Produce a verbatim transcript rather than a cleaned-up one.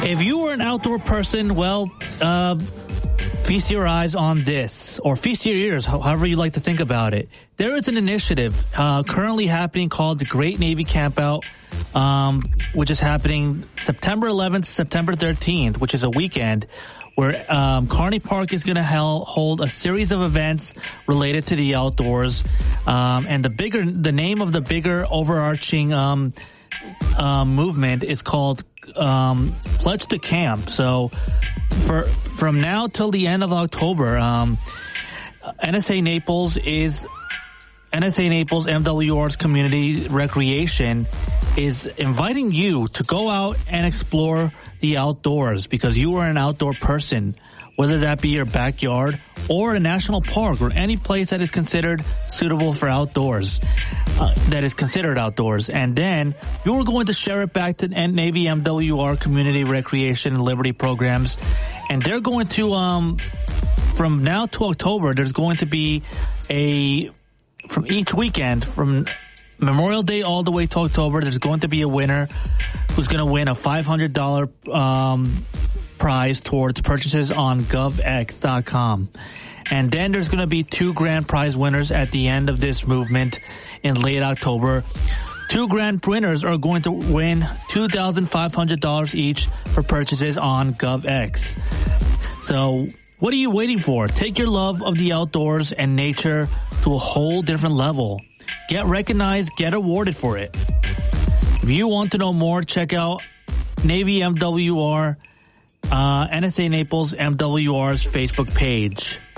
If you are an outdoor person, well, uh, feast your eyes on this, or feast your ears, however you like to think about it. There is an initiative uh, currently happening called the Great Navy Campout, um, which is happening September eleventh, September thirteenth, which is a weekend, where um, Kearney Park is going to hold a series of events related to the outdoors. Um, and the bigger, the name of the bigger overarching um, uh, movement is called um, Pledge to Camp. So for from now till the end of October, um, N S A Naples is N S A Naples M W R's Community Recreation is inviting you to go out and explore the outdoors, because you are an outdoor person, whether that be your backyard or a national park or any place that is considered suitable for outdoors, uh, that is considered outdoors. And then you're going to share it back to Navy M W R Community Recreation and Liberty programs. And they're going to, um, from now to October, there's going to be a, from each weekend, from Memorial Day all the way to October, there's going to be a winner who's going to win a five hundred dollars um, prize towards purchases on gov x dot com. And then there's going to be two grand prize winners at the end of this movement in late October. Two grand winners are going to win two thousand five hundred dollars each for purchases on GovX. So what are you waiting for? Take your love of the outdoors and nature to a whole different level. Get recognized, get awarded for it. If you want to know more, check out Navy M W R, uh, N S A Naples M W R's Facebook page.